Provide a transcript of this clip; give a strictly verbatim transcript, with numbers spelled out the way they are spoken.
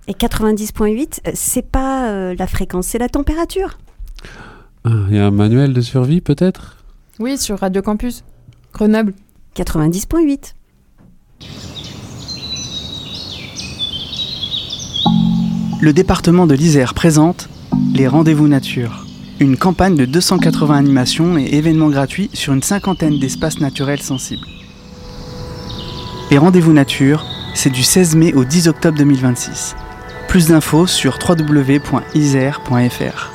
Et quatre-vingt-dix virgule huit, c'est pas euh, la fréquence, c'est la température. Il ah, y a un manuel de survie peut-être ? Oui, sur Radio Campus, Grenoble. quatre-vingt-dix virgule huit. Le département de l'Isère présente les Rendez-vous Nature, une campagne de deux cent quatre-vingts animations et événements gratuits sur une cinquantaine d'espaces naturels sensibles. Les Rendez-vous Nature, c'est du seize mai au dix octobre deux mille vingt-six. Plus d'infos sur w w w point isère point f r.